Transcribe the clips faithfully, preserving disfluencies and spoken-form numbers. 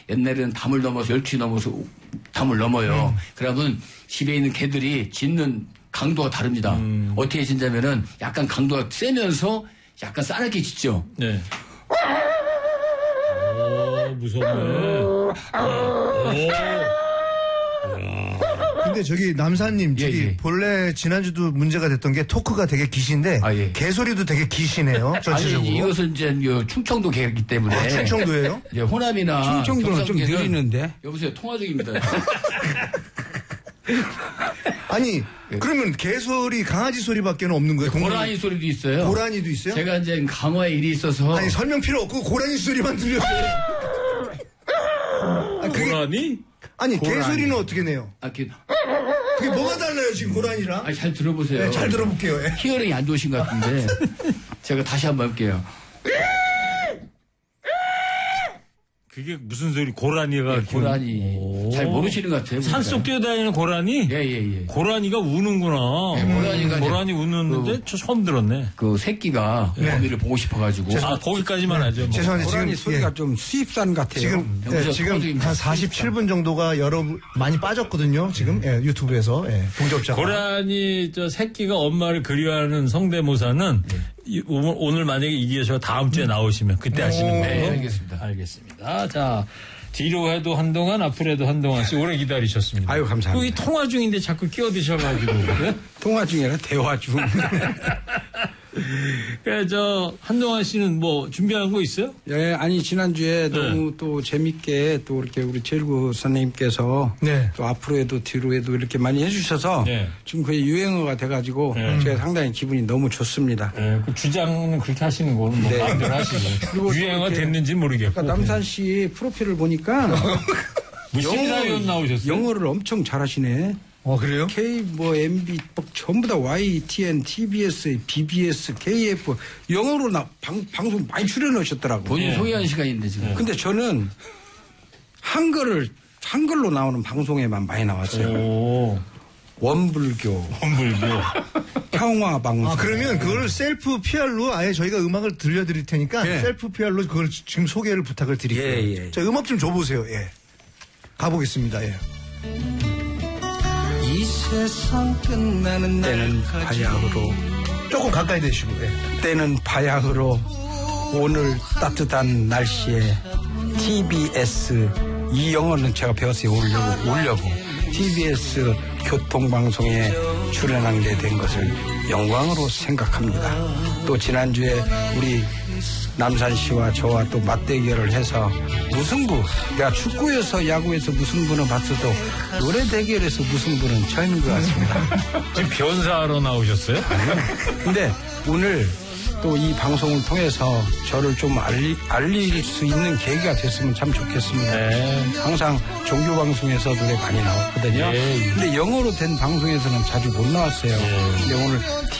옛날에는 담을 넘어서 열추 넘어서 담을 넘어요. 음. 그러면 집에 있는 개들이 짖는 강도가 다릅니다. 음. 어떻게 짖냐면은 약간 강도가 세면서 약간 싸납게 짖죠. 네. 오, 무섭네. 오. 근데 저기 남사님, 저기 예, 예. 본래 지난주도 문제가 됐던 게 토크가 되게 기신데 아, 예. 개소리도 되게 기시네요. 전체적으로. 아니, 이것은 이제 충청도 개이기 때문에. 아, 충청도예요? 이제 호남이나 충청도는 좀 경상도는 느리는데. 여보세요, 통화 중입니다. 아니 예. 그러면 개소리, 강아지 소리밖에 없는 거예요? 고라니 소리도 있어요. 고라니도 있어요? 제가 이제 강화에 일이 있어서. 아니 설명 필요 없고 고라니 소리만 들렸어요. 아, 그게, 고라니? 아니 고라니. 개소리는 어떻게 내요? 아, 그, 그게 뭐가 달라요 지금 고라니랑? 아, 잘 들어보세요. 네, 잘 들어볼게요. 예. 히어링이 안 좋으신 것 같은데. 제가 다시 한번 할게요. 그게 무슨 소리? 고라니가. 네, 고라니. 오. 잘 모르시는 것 같아요. 산속 뛰어다니는 고라니? 예, 예, 예. 고라니가 우는구나. 네, 고라니가 이제 고라니 우는데 저 처음 들었네. 그 새끼가 어미를 보고 싶어가지고. 아, 거기까지만 하죠. 뭐. 죄송한데 고라니 지금 소리가 예. 좀 수입산 같아요. 지금 예, 여기서 지금 통화중입니다. 한 사십칠 분 정도가 여러 많이 빠졌거든요. 지금 예, 유튜브에서 예, 동접자. 고라니 저 새끼가 엄마를 그리워하는 성대모사는 이, 오늘, 오늘 만약에 이기셔 다음 주에 나오시면 그때 하시는 오, 거예요. 네, 알겠습니다. 알겠습니다. 자, 뒤로 해도 한동안, 앞으로 해도 한동안씩 오래 기다리셨습니다. 아유, 감사합니다. 여기 통화 중인데 자꾸 끼어드셔가지고. 네? 통화 중이라 대화 중. 그래, 저, 한동안 씨는 뭐 준비한 거 있어요? 예, 아니 지난주에 너무 또 재밌게 또 이렇게 우리 최일구 선생님께서 네. 또 앞으로 해도 뒤로 해도 이렇게 많이 해주셔서 네. 지금 그게 유행어가 돼가지고 네. 제가 상당히 기분이 너무 좋습니다. 네, 그 주장은 그렇게 하시는 거는 뭐 네. 마음대로 하시고. 그리고 유행어 이렇게 됐는지 모르겠고. 아까 남산 씨 프로필을 보니까 뭐 심사위원 나오셨어요? 영어를 엄청 잘하시네. 어 그래요? K 뭐 엠비 뭐 전부 다 와이, 티엔, 티비에스, 비비에스, 케이에프 영어로 나 방, 방송 많이 출연하셨더라고. 본인 네. 소개하는 시간인데 지금. 근데 저는 한글을 한글로 나오는 방송에만 많이 나왔어요. 오, 원불교, 원불교. 평화 방송. 아 그러면 그걸 셀프 피알로 아예 저희가 음악을 들려드릴 테니까 예. 셀프 피알로 그걸 지금 소개를 부탁을 드릴게요. 예, 예. 자 음악 좀 줘보세요. 예. 가보겠습니다. 예. 이 세상 끝나는 때는 바야흐로 조금 가까이 대시고. 예. 때는 바야흐로 오늘 따뜻한 날씨에 티비에스 이 영어는 제가 배웠어요. 오려고 오려고 티비에스 교통방송에 출연하게 된 것을 영광으로 생각합니다. 또 지난주에 우리 남산 씨와 저와 또 맞대결을 해서 무승부, 내가 축구에서 야구에서 무승부는 봤어도 노래 대결에서 무승부는 처음인 것 같습니다. 지금 변사하러 나오셨어요? 근데 오늘 또 이 방송을 통해서 저를 좀 알리, 알릴 수 있는 계기가 됐으면 참 좋겠습니다. 네. 항상 종교 방송에서 노래 많이 나왔거든요. 예. 근데 영어로 된 방송에서는 자주 못 나왔어요. 근데 오늘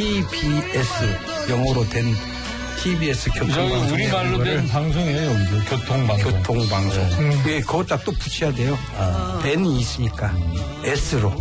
티비에스 영어로 된 티비에스 저기 교통방송 우리말로 된 방송이에요, 여기도. 교통방송. 교통방송. 예, 그것다 또 붙여야 돼요. 벤이 있으니까 S로.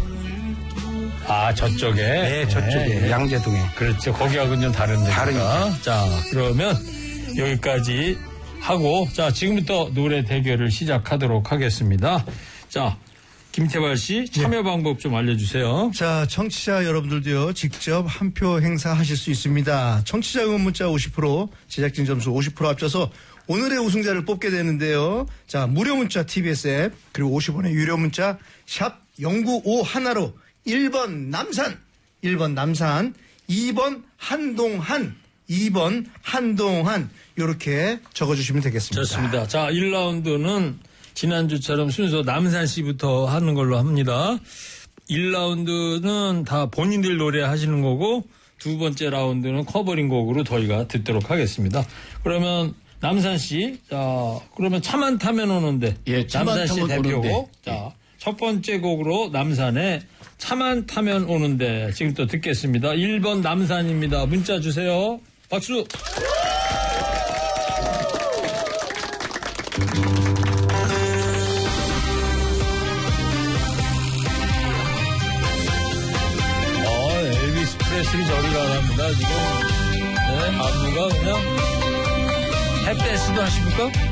아, 저쪽에? 네, 저쪽에 네. 양재동에. 그렇죠. 거기하고는 좀 다른데. 다르니까. 자, 그러면 여기까지 하고, 자, 지금부터 노래 대결을 시작하도록 하겠습니다. 자, 김태발 씨 참여 방법 좀 알려주세요. 자, 청취자 여러분들도요, 직접 한 표 행사하실 수 있습니다. 청취자 응원 문자 오십 퍼센트, 제작진 점수 오십 퍼센트 합쳐서 오늘의 우승자를 뽑게 되는데요. 자, 무료 문자 티비에스 앱, 그리고 오십 원의 유료 문자, 샵 공구오일로 일 번 남산, 일 번 남산, 이 번 한동한, 이 번 한동한, 요렇게 적어주시면 되겠습니다. 좋습니다. 자, 일 라운드는 지난주처럼 순서 남산 씨부터 하는 걸로 합니다. 일 라운드는 다 본인들 노래 하시는 거고 두 번째 라운드는 커버링 곡으로 저희가 듣도록 하겠습니다. 그러면 남산 씨, 자, 그러면 차만 타면 오는데. 예, 차만 남산 씨 타면 대표곡. 오는데. 자, 첫 번째 곡으로 남산의 차만 타면 오는데 지금부터 듣겠습니다. 일 번 남산입니다. 문자 주세요. 박수. 어, 엘비스 프레슬리 저리 가랍니다, 지금. 네, 안무가 그냥 탭댄스도 하십니까?